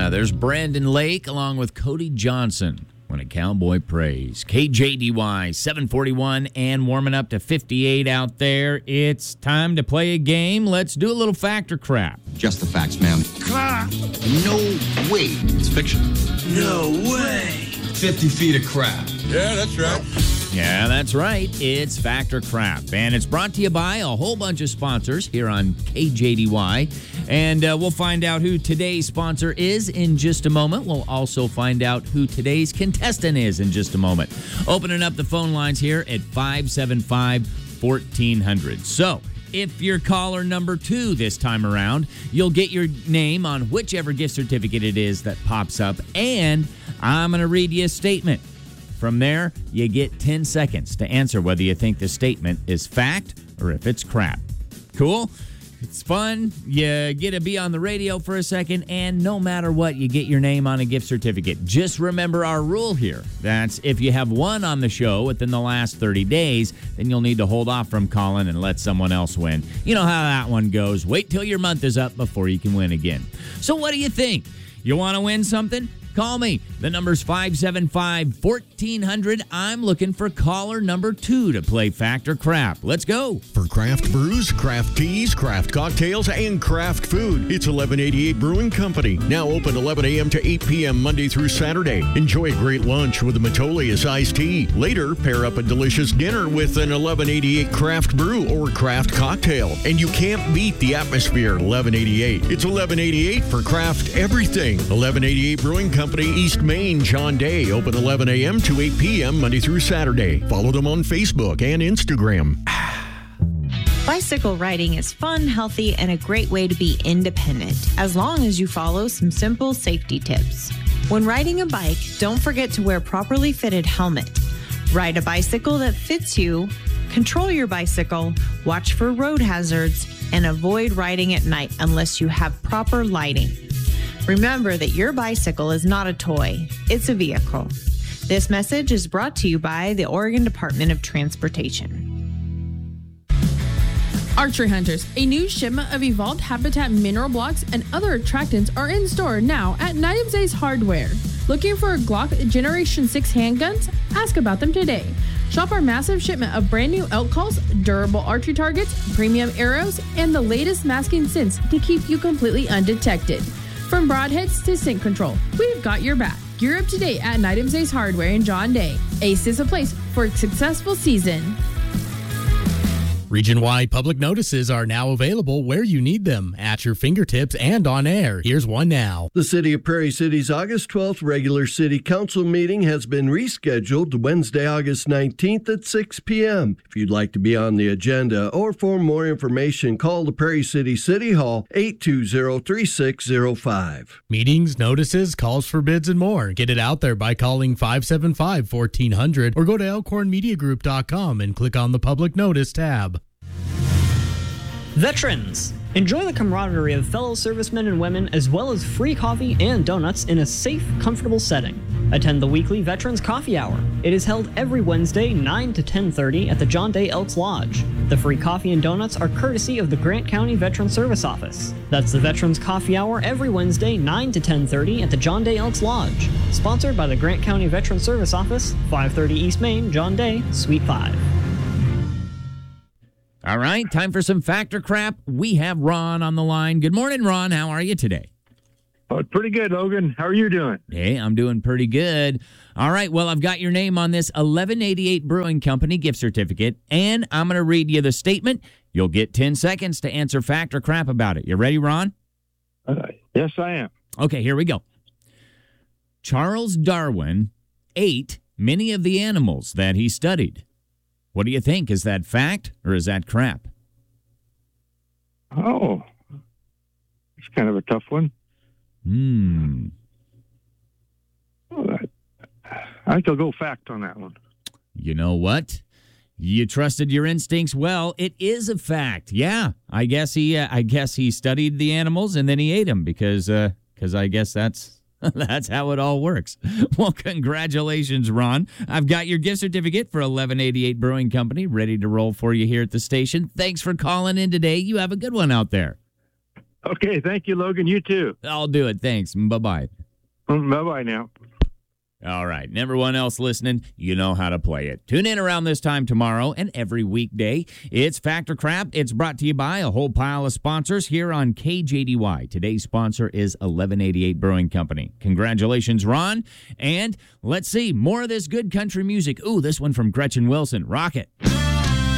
Yeah, there's Brandon Lake along with Cody Johnson. When a Cowboy Prays. KJDY 741 and warming up to 58 out there. It's time to play a game. Let's do a little fact or crap. Just the facts, ma'am. No way. It's fiction. No way. 50 feet of crap. Yeah, that's right. Yeah, that's right. It's Fact or Crap. And it's brought to you by a whole bunch of sponsors here on KJDY. And we'll find out who today's sponsor is in just a moment. We'll also find out who today's contestant is in just a moment. Opening up the phone lines here at 575-1400. So, if you're caller number 2 this time around, you'll get your name on whichever gift certificate it is that pops up. And I'm going to read you a statement. From there, you get 10 seconds to answer whether you think the statement is fact or if it's crap. Cool? It's fun. You get to be on the radio for a second, and no matter what, you get your name on a gift certificate. Just remember our rule here. That's if you have won on the show within the last 30 days, then you'll need to hold off from calling and let someone else win. You know how that one goes. Wait till your month is up before you can win again. So what do you think? You want to win something? Call me. The number's 575-1400. I'm looking for caller number 2 to play Fact or Crap. Let's go. For craft brews, craft teas, craft cocktails, and craft food, it's 1188 Brewing Company. Now open 11 a.m. to 8 p.m. Monday through Saturday. Enjoy a great lunch with a Metolius iced tea. Later, pair up a delicious dinner with an 1188 craft brew or craft cocktail. And you can't beat the atmosphere at 1188. It's 1188 for craft everything. 1188 Brewing Company, East Main, John Day. Open 11 a.m. to 8 p.m. Monday through Saturday. Follow them on Facebook and Instagram. Bicycle riding is fun, healthy, and a great way to be independent, as long as you follow some simple safety tips. When riding a bike, don't forget to wear properly fitted helmet. Ride a bicycle that fits you, control your bicycle, watch for road hazards, and avoid riding at night unless you have proper lighting. Remember that your bicycle is not a toy, it's a vehicle. This message is brought to you by the Oregon Department of Transportation. Archery Hunters, a new shipment of evolved habitat mineral blocks and other attractants are in store now at Night Ace Hardware. Looking for Glock Generation 6 handguns? Ask about them today. Shop our massive shipment of brand new elk calls, durable archery targets, premium arrows, and the latest masking scents to keep you completely undetected. From broadheads to scent control, we've got your back. Gear up today at Night Ace Hardware in John Day. Ace is a place for a successful season. Region-wide public notices are now available where you need them, at your fingertips and on air. Here's one now. The City of Prairie City's August 12th regular City Council meeting has been rescheduled to Wednesday, August 19th at 6 p.m. If you'd like to be on the agenda or for more information, call the Prairie City City Hall, 820-3605. Meetings, notices, calls for bids, and more. Get it out there by calling 575-1400 or go to elkhornmediagroup.com and click on the Public Notice tab. Veterans! Enjoy the camaraderie of fellow servicemen and women, as well as free coffee and donuts in a safe, comfortable setting. Attend the weekly Veterans Coffee Hour. It is held every Wednesday, 9 to 10:30 at the John Day Elks Lodge. The free coffee and donuts are courtesy of the Grant County Veterans Service Office. That's the Veterans Coffee Hour every Wednesday, 9 to 10:30 at the John Day Elks Lodge. Sponsored by the Grant County Veterans Service Office, 530 East Main, John Day, Suite 5. All right, time for some Fact or Crap. We have Ron on the line. Good morning, Ron. How are you today? Oh, pretty good, Logan. How are you doing? Hey, I'm doing pretty good. All right, well, I've got your name on this 1188 Brewing Company gift certificate, and I'm going to read you the statement. You'll get 10 seconds to answer fact or crap about it. You ready, Ron? Yes, I am. Okay, here we go. Charles Darwin ate many of the animals that he studied. What do you think? Is that fact or is that crap? Oh, it's kind of a tough one. I think I'll go fact on that one. You know what? You trusted your instincts well. It is a fact. Yeah, I guess he studied the animals and then he ate them because I guess that's how it all works. Well, congratulations, Ron. I've got your gift certificate for 1188 Brewing Company ready to roll for you here at the station. Thanks for calling in today. You have a good one out there. Okay, thank you, Logan. You too. I'll do it. Thanks. Bye-bye. Bye-bye now. All right. And everyone else listening, you know how to play it. Tune in around this time tomorrow and every weekday. It's Fact or Crap. It's brought to you by a whole pile of sponsors here on KJDY. Today's sponsor is 1188 Brewing Company. Congratulations, Ron. And let's see, more of this good country music. Ooh, this one from Gretchen Wilson. Rock it.